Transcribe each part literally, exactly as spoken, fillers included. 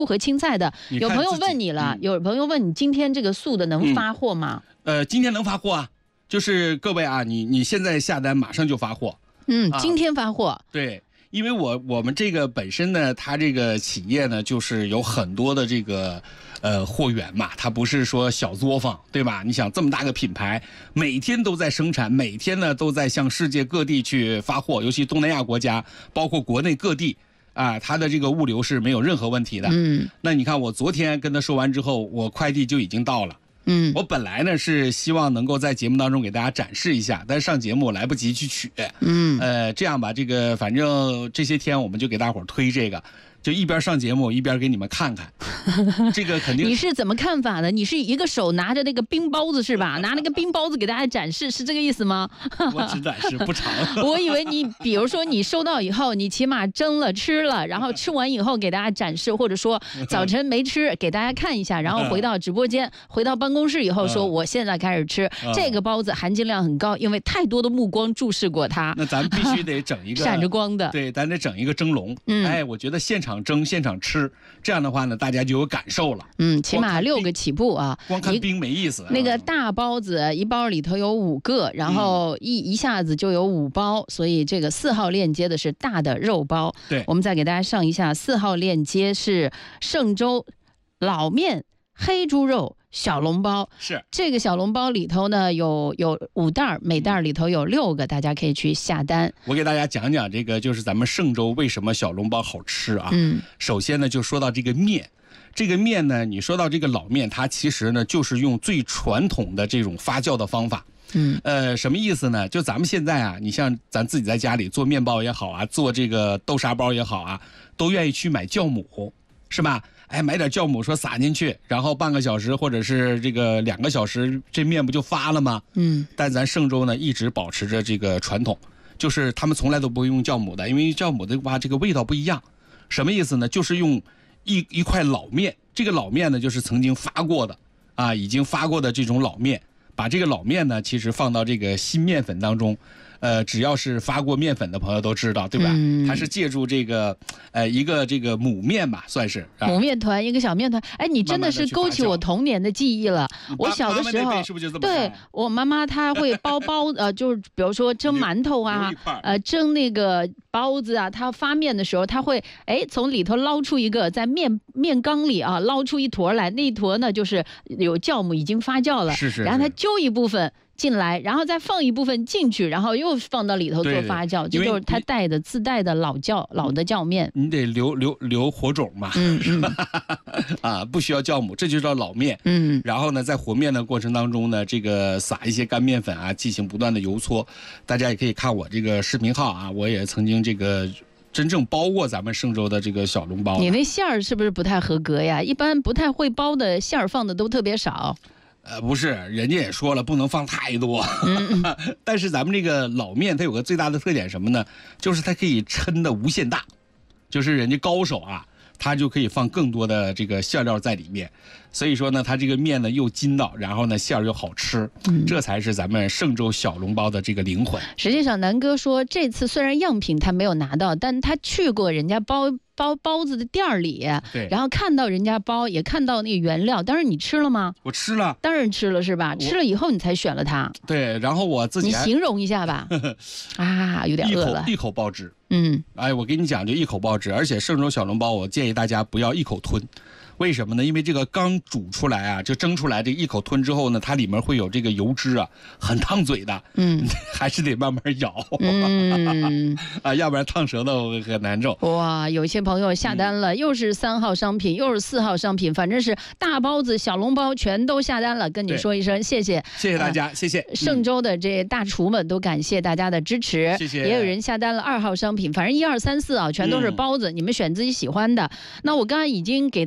和青菜的。有朋友问你了，嗯、有朋友问你今天这个素的能发货吗？ 嗯、呃，今天能发货啊，就是各位啊，你你现在下单马上就发货。 嗯，今天发货。 啊、对。因为我我们这个本身呢，它这个企业呢，就是有很多的这个呃货源嘛，它不是说小作坊，对吧？你想这么大个品牌，每天都在生产，每天呢都在向世界各地去发货，尤其东南亚国家，包括国内各地啊，它的这个物流是没有任何问题的。 嗯， 那你看我昨天跟他说完之后，我快递就已经到了。 嗯， 我本来呢是希望能够在节目当中给大家展示一下，但是上节目我来不及去取。 嗯， 呃，这样吧，这个反正这些天我们就给大伙儿推这个，就一边上节目一边给你们看看。这个肯定你是怎么看法的？你是一个手拿着那个冰包子是吧？拿那个冰包子给大家展示，是这个意思吗？ 我只展示不长。 我以为你，比如说你收到以后，你起码蒸了吃了，然后吃完以后给大家展示，或者说早晨没吃给大家看一下，然后回到直播间，回到办公室以后说我现在开始吃、嗯、这个包子，含金量很高，因为太多的目光注视过它。 那咱必须得整一个闪着光的， 对，咱得整一个蒸笼。 嗯， 哎，我觉得现场蒸现场吃，这样的话呢，大家就有感受了。 嗯，起码六个起步啊， 光看冰没意思。 那个大包子一包里头有五个，然后一、嗯、一下子就有五包，所以这个四号链接的是大的肉包。 对， 我们再给大家上一下，四号链接是嵊州老面黑猪肉小笼包， 是这个小笼包里头呢有有五袋，每袋里头有六个，大家可以去下单。 我给大家讲讲这个，就是咱们嵊州为什么小笼包好吃啊？ 嗯， 首先呢，就说到这个面。这个面呢，你说到这个老面，它其实呢就是用最传统的这种发酵的方法。 嗯， 呃，什么意思呢？就咱们现在啊，你像咱自己在家里做面包也好啊，做这个豆沙包也好啊，都愿意去买酵母，是吧？哎，买点酵母说撒进去，然后半个小时或者是这个两个小时，这面不就发了吗？ 嗯， 但咱嵊州呢一直保持着这个传统，就是他们从来都不会用酵母的，因为酵母的话这个味道不一样。什么意思呢？就是用一一块老面，这个老面呢就是曾经发过的啊，已经发过的这种老面，把这个老面呢其实放到这个新面粉当中，呃，只要是发过面粉的朋友都知道，对吧？ 嗯、 它是借助这个呃一个这个母面吧，算是、啊、 母面团，一个小面团。哎，你真的是勾起我童年的记忆了。我小的时候， 是不是就这么对我妈妈她会包包呃，就是比如说蒸馒头啊，呃，蒸那个包子啊，她发面的时候，她会哎从里头捞出一个，在面面缸里啊捞出一坨来，那一坨呢就是有酵母已经发酵了， 是是是， 然后她揪一部分进来，然后再放一部分进去，然后又放到里头做发酵，这就是它带的自带的老酵老的酵面。 你得留留留火种嘛， 嗯嗯啊，不需要酵母，这就叫老面。 嗯， 然后呢，在和面的过程当中呢，这个撒一些干面粉啊，进行不断的揉搓。大家也可以看我这个视频号啊，我也曾经这个真正包过咱们嵊州的这个小笼包。 你那馅儿是不是不太合格呀？一般不太会包的馅儿放的都特别少。 呃，不是，人家也说了不能放太多，嗯、但是咱们这个老面它有个最大的特点什么呢？就是它可以抻的无限大，就是人家高手啊，他就可以放更多的这个馅料在里面，所以说呢，它这个面呢又筋道，然后呢馅儿又好吃，嗯、这才是咱们嵊州小笼包的这个灵魂。 实际上，南哥说这次虽然样品他没有拿到，但他去过人家包。包包子的店里， 对， 然后看到人家包，也看到那个原料。当然你吃了吗？ 我吃了， 当然吃了是吧？吃了以后你才选了它。 对，然后我自己你形容一下吧。啊，有点饿了。 一口一口爆汁。 嗯， 哎，我跟你讲，就一口爆汁，而且嵊州小笼包，我建议大家不要一口吞。为什么呢？因为这个刚煮出来啊，就蒸出来，这一口吞之后呢，它里面会有这个油脂啊，很烫嘴的。 嗯， 还是得慢慢咬。 嗯， 啊，要不然烫舌头很难受。 哇，有些朋友下单了，嗯、又是三号商品，又是四号商品，反正是大包子、小笼包全都下单了，跟你说一声谢谢， 谢谢大家，呃、谢谢。 嵊州的这大厨们都感谢大家的支持， 谢谢。 也有人下单了二号商品，反正一二三四啊，全都是包子，嗯、你们选自己喜欢的。那我刚刚已经给大家呈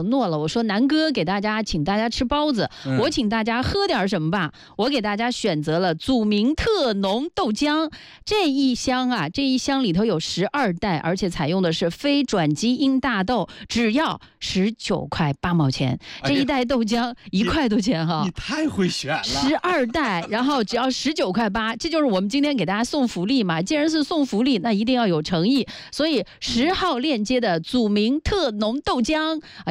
承诺了，我说南哥给大家请大家吃包子， 嗯、 我请大家喝点什么吧？我给大家选择了祖名特浓豆浆，这一箱啊，这一箱里头有十二袋，而且采用的是非转基因大豆，只要十九块八毛钱，这一袋豆浆一块多钱哈。 你太会选了， 十二袋，然后只要十九块八，这就是我们今天给大家送福利嘛。既然是送福利，那一定要有诚意，所以十号链接的祖名特浓豆浆。